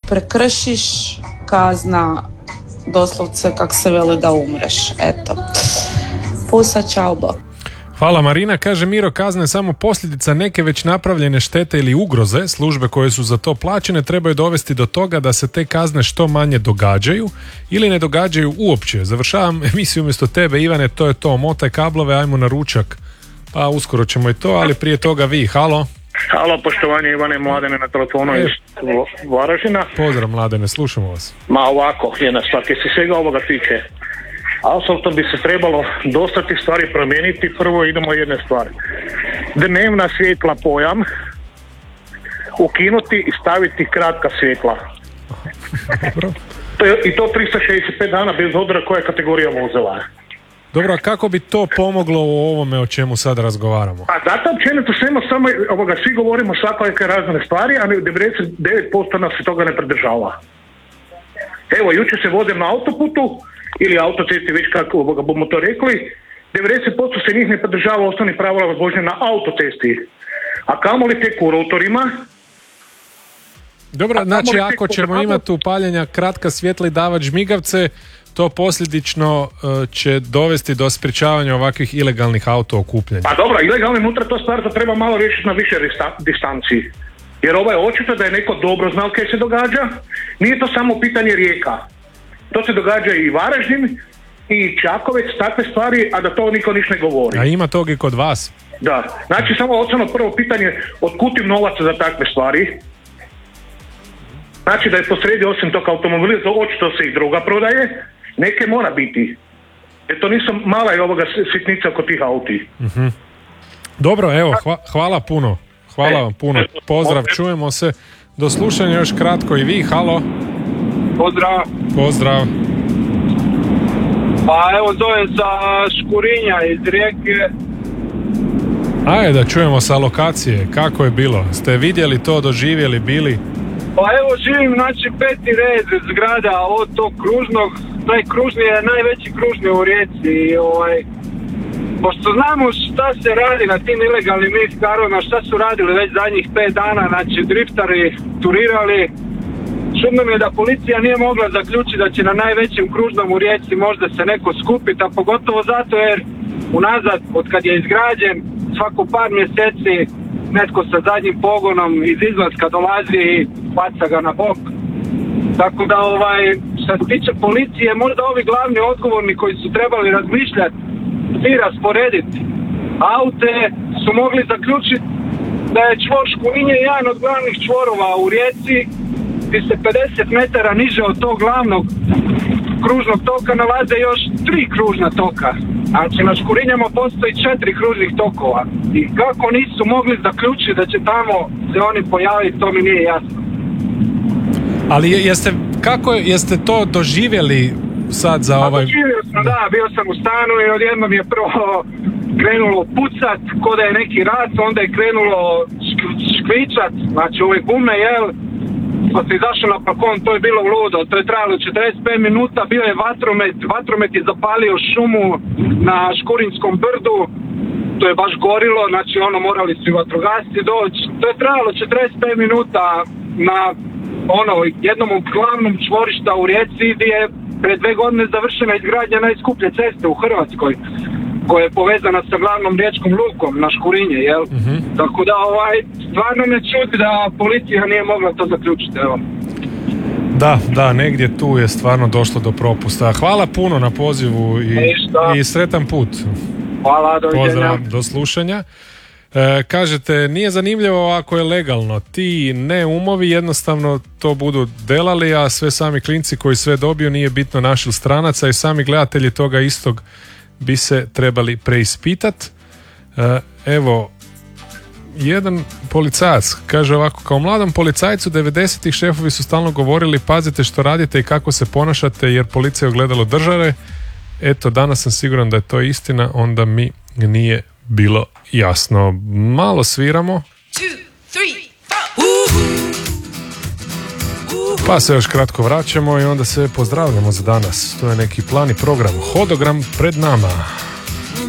prekršiš, kazna doslovce kak se veli da umreš. Eto. Pusa, čao, bok. Hvala Marina. Kaže Miro, kazna je samo posljedica neke već napravljene štete ili ugroze. Službe koje su za to plaćene trebaju dovesti do toga da se te kazne što manje događaju ili ne događaju uopće. Završavam emisiju umjesto tebe, Ivane, to je to. Motaj kablove, ajmo na ručak. Pa uskoro ćemo i to, ali prije toga vi. Halo. Halo, poštovanje, Ivane, Mladene na telefonu iz Varaždina. Pozdrav Mladene, slušamo vas. Ma ovako, jedna stvar, kad se svega ovoga tiče, apsolutno bi se trebalo dosta tih stvari promijeniti. Prvo idemo jedne stvari. Dnevna svjetla pojam ukinuti i staviti kratka svjetla. Dobro. I to 365 dana bez obzira koja kategorija vozila. Dobro, a kako bi to pomoglo u ovome o čemu sad razgovaramo? Pa zato općenito samo svi govorimo svakojake razne stvari, a 99% nas se toga ne pridržava. Evo, jučer se vozim na autoputu ili autocesti, već kako bomo to rekli, 90% se njih ne pridržava osnovnih pravila vožnje na autocesti. A kamoli tek u rotorima. Dobro, znači ako ćemo imati upaljenja kratka svjetla i davat žmigavce, to posljedično će dovesti do sprječavanja ovakvih ilegalnih auto-okupljanja. Pa dobro, ilegalni unutra to stvar da treba malo riješiti na više distanci. Jer ovo je očito da je neko dobro znao kaj se događa. Nije to samo pitanje Rijeka. To se događa i Varaždin i Čakovec, takve stvari, a da to niko ništa ne govori. A ima tog i kod vas? Da, znači samo osnovno prvo pitanje, otkud im novaca za takve stvari? Znači da je posredi osim tog automobila, očito se i droga prodaje, neke mora biti. Jer to nisu mala je ovoga sitnica oko tih auti. Mm-hmm. Dobro, evo, hvala puno. Hvala vam puno. Pozdrav, čujemo se. Do slušanja još kratko i vi, halo. Pozdrav. Pozdrav. Pa evo zovem sa Škurinja iz Rijeke. Ajde da čujemo sa lokacije, kako je bilo? Ste vidjeli to, doživjeli, bili? Pa evo živim, znači 5. red zgrada od tog kružnog, taj kružni je najveći kružni u Rijeci i pošto znamo šta se radi na tim ilegalnim karovima, šta su radili već zadnjih 5 dana, znači driftari turirali, čudno mi je da policija nije mogla zaključiti da će na najvećem kružnom u Rijeci možda se neko skupiti, a pogotovo zato jer unazad, od kad je izgrađen, svako par mjeseci netko sa zadnjim pogonom iz izlaska dolazi i baca ga na bok. Tako da što se tiče policije, možda ovi glavni odgovorni koji su trebali razmišljati i rasporediti aute su mogli zaključiti da je čvor Škurinje jedan od glavnih čvorova u Rijeci, gdje se 50 metara niže od tog glavnog kružnog toka nalaze još 3 kružna toka. Znači na Škurinjama postoji 4 kružnih tokova. I kako nisu mogli zaključiti da će tamo se oni pojaviti, to mi nije jasno. Ali jeste to doživjeli sad za ovaj... Doživio sam, da, bio sam u stanu i odjednom je prvo krenulo pucat, ko da je neki rat, onda je krenulo škvičat, znači ove gume, jel? Pa se izašao na balkon, to je bilo ludo, to je trajalo 45 minuta, bio je vatromet je zapalio šumu na Škurinskom brdu, to je baš gorilo, znači morali su i vatrogasci doći, to je trajalo 45 minuta na jednom od glavnom čvorišta u Rijeci gdje je pred 2 godine završena izgradnja najskuplje ceste u Hrvatskoj, koja je povezana sa glavnom riječkom lukom na Škurinje, jel? Mm-hmm. Tako da stvarno me čudi da policija nije mogla to zaključiti, evo. Da, negdje tu je stvarno došlo do propusta. Hvala puno na pozivu i sretan put. Hvala, doviđenja. Pozdrav, do slušanja. Kažete, nije zanimljivo ako je legalno. Ti ne umovi jednostavno to budu delali, a sve sami klinci koji sve dobiju, nije bitno naših stranaca, i sami gledatelji toga istog bi se trebali preispitat. Evo, jedan policajac kaže ovako: kao mladom policajcu 90-ih šefovi su stalno govorili pazite što radite i kako se ponašate jer policija je ogledalo države. Eto, danas sam siguran da je to istina, onda mi nije bilo jasno. Malo sviramo. 2, 3, 4. Pa se još kratko vraćamo i onda se pozdravljamo za danas. To je neki plan i program. Hodogram pred nama.